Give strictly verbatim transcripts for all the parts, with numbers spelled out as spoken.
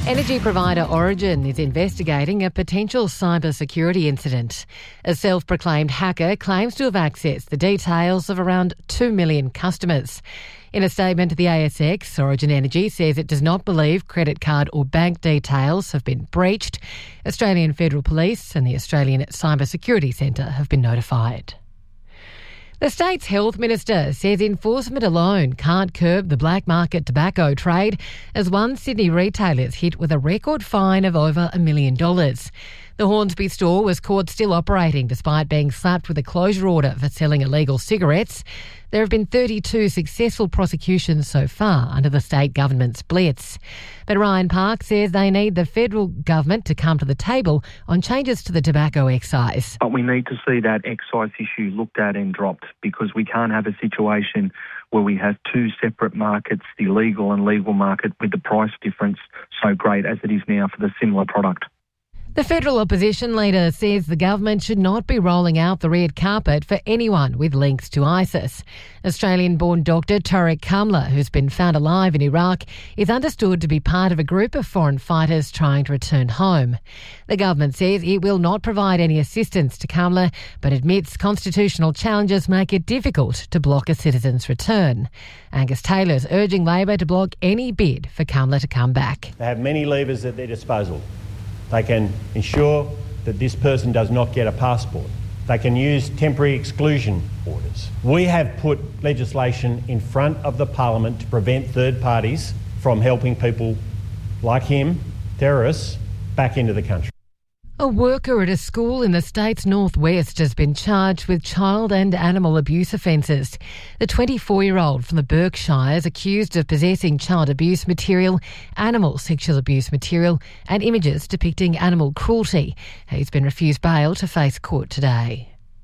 Energy provider Origin is investigating a potential cybersecurity incident. A self-proclaimed hacker claims to have accessed the details of around two million customers. In a statement to the A S X, Origin Energy says it does not believe credit card or bank details have been breached. Australian Federal Police and the Australian Cybersecurity Centre have been notified. The state's health minister says enforcement alone can't curb the black market tobacco trade as one Sydney retailer is hit with a record fine of over a million dollars. The Hornsby store was caught still operating despite being slapped with a closure order for selling illegal cigarettes. There have been thirty-two successful prosecutions so far under the state government's blitz. But Ryan Park says they need the federal government to come to the table on changes to the tobacco excise. But we need to see that excise issue looked at and dropped, because we can't have a situation where we have two separate markets, the legal and legal market, with the price difference so great as it is now for the similar product. The federal opposition leader says the government should not be rolling out the red carpet for anyone with links to ISIS. Australian-born doctor Tariq Kamla, who's been found alive in Iraq, is understood to be part of a group of foreign fighters trying to return home. The government says it will not provide any assistance to Kamla, but admits constitutional challenges make it difficult to block a citizen's return. Angus Taylor is urging Labor to block any bid for Kamla to come back. They have many levers at their disposal. They can ensure that this person does not get a passport. They can use temporary exclusion orders. We have put legislation in front of the Parliament to prevent third parties from helping people like him, terrorists, back into the country. A worker at a school in the state's northwest has been charged with child and animal abuse offences. The twenty-four-year-old from the Berkshire is accused of possessing child abuse material, animal sexual abuse material and images depicting animal cruelty. He's been refused bail to face court today.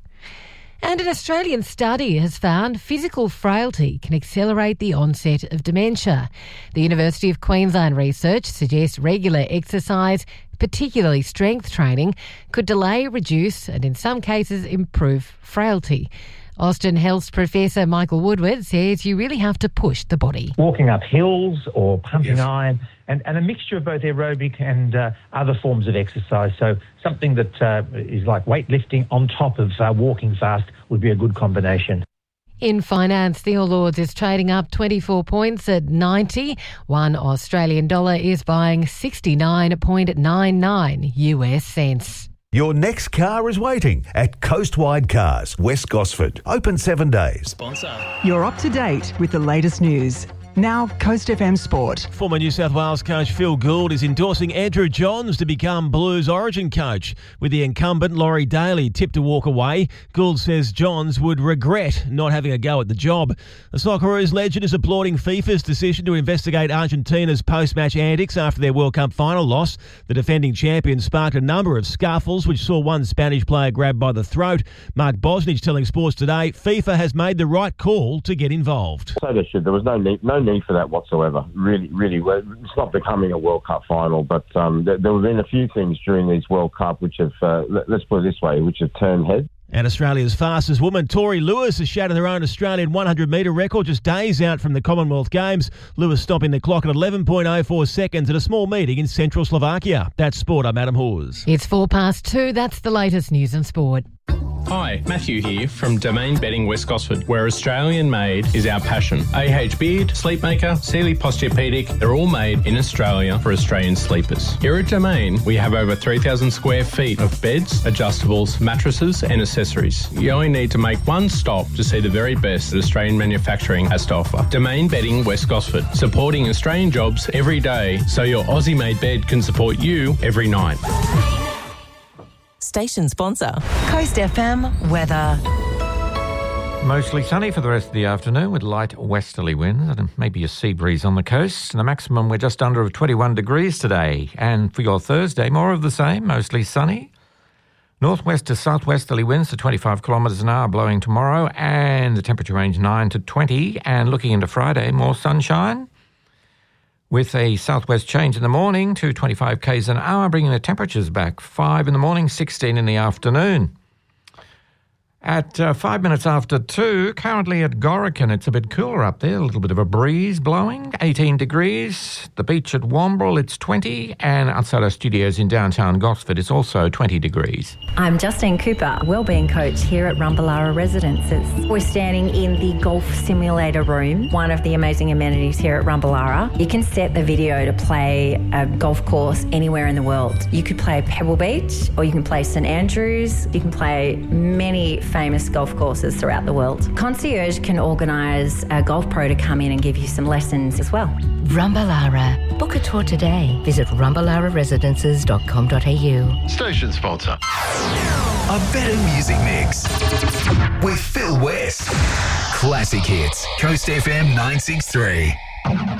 And an Australian study has found physical frailty can accelerate the onset of dementia. The University of Queensland research suggests regular exercise, particularly strength training, could delay, reduce and in some cases improve frailty. Austin Health's Professor Michael Woodward says you really have to push the body. Walking up hills or pumping yes. iron and, and a mixture of both aerobic and uh, other forms of exercise. So something that uh, is like weightlifting on top of uh, walking fast would be a good combination. In finance, the All Ords is trading up twenty-four points at ninety. One Australian dollar is buying sixty-nine point nine nine U S cents. Your next car is waiting at Coastwide Cars, West Gosford. Open seven days. Sponsor. You're up to date with the latest news. Now, Coast F M Sport. Former New South Wales coach Phil Gould is endorsing Andrew Johns to become Blues Origin coach. With the incumbent Laurie Daly tipped to walk away, Gould says Johns would regret not having a go at the job. The Socceroos legend is applauding FIFA's decision to investigate Argentina's post-match antics after their World Cup final loss. The defending champions sparked a number of scuffles, which saw one Spanish player grabbed by the throat. Mark Bosnich telling Sports Today, FIFA has made the right call to get involved. So they should. There was no need, no need for that whatsoever. Really, really, it's not becoming a World Cup final, but um, there, there have been a few things during these World Cup which have, uh, let, let's put it this way, which have turned heads. And Australia's fastest woman, Tori Lewis, has shattered her own Australian hundred metre record just days out from the Commonwealth Games. Lewis stopping the clock at eleven point oh four seconds at a small meeting in central Slovakia. That's Sport. I'm Adam Hawes. It's four past two. That's the latest news and sport. Hi, Matthew here from Domain Bedding West Gosford, where Australian made is our passion. A H Beard, Sleepmaker, Sealy Posturepedic, they're all made in Australia for Australian sleepers. Here at Domain, we have over three thousand square feet of beds, adjustables, mattresses and accessories. You only need to make one stop to see the very best that Australian manufacturing has to offer. Domain Bedding West Gosford, supporting Australian jobs every day so your Aussie-made bed can support you every night. Station sponsor, Coast F M weather. Mostly sunny for the rest of the afternoon with light westerly winds and maybe a sea breeze on the coast. And the maximum, we're just under twenty-one degrees today. And for your Thursday, more of the same, mostly sunny. Northwest to southwesterly winds to twenty-five kilometres an hour blowing tomorrow, and the temperature range nine to twenty. And looking into Friday, more sunshine with a southwest change in the morning to twenty-five k's an hour, bringing the temperatures back. five in the morning, sixteen in the afternoon. At uh, five minutes after two, currently at Gorican, it's a bit cooler up there, a little bit of a breeze blowing, eighteen degrees. The beach at Wombrel, it's twenty, and outside our studios in downtown Gosford, it's also twenty degrees. I'm Justine Cooper, wellbeing coach here at Rumballara Residences. We're standing in the golf simulator room, one of the amazing amenities here at Rumballara. You can set the video to play a golf course anywhere in the world. You could play Pebble Beach, or you can play St Andrews. You can play many famous golf courses throughout the world. Concierge can organise a golf pro to come in and give you some lessons as well. Rumballara. Book a tour today. Visit rumballara residences dot com dot a u. Station sponsor. A better music mix with Phil West. Classic hits. Coast F M nine six three.